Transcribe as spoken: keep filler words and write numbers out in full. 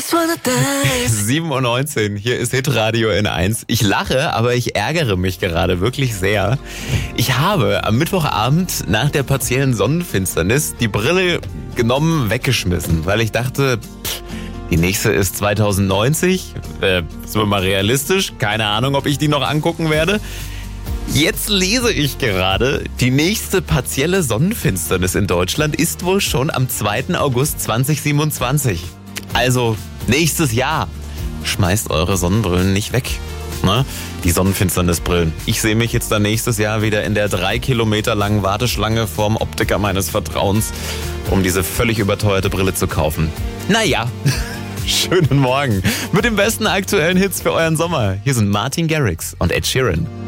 sieben Uhr neunzehn, hier ist Hitradio N eins. Ich lache, aber ich ärgere mich gerade wirklich sehr. Ich habe am Mittwochabend nach der partiellen Sonnenfinsternis die Brille genommen, weggeschmissen, weil ich dachte, pff, die nächste ist zwanzig neunzig. Äh, sind wir mal realistisch? Keine Ahnung, ob ich die noch angucken werde. Jetzt lese ich gerade, die nächste partielle Sonnenfinsternis in Deutschland ist wohl schon am zweiten August zweitausendsiebenundzwanzig. Also nächstes Jahr. Schmeißt eure Sonnenbrillen nicht weg. Ne? Die Sonnenfinsternisbrillen. Ich sehe mich jetzt dann nächstes Jahr wieder in der drei Kilometer langen Warteschlange vorm Optiker meines Vertrauens, um diese völlig überteuerte Brille zu kaufen. Naja, schönen Morgen mit den besten aktuellen Hits für euren Sommer. Hier sind Martin Garrix und Ed Sheeran.